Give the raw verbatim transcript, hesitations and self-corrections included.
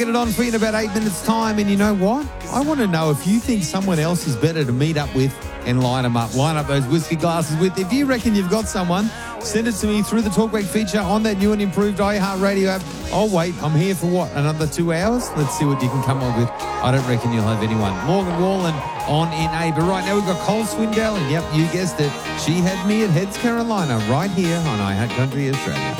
Get it on for you in about eight minutes' time. And you know what? I want to know if you think someone else is better to meet up with and line them up. Line up those whiskey glasses with. If you reckon you've got someone, send it to me through the Talkback feature on that new and improved iHeartRadio app. I'll wait. I'm here for what? Another two hours? Let's see what you can come up with. I don't reckon you'll have anyone. Morgan Wallen on in A. But right now we've got Cole Swindell. And yep, you guessed it. She had me at Heads Carolina right here on iHeart Country Australia.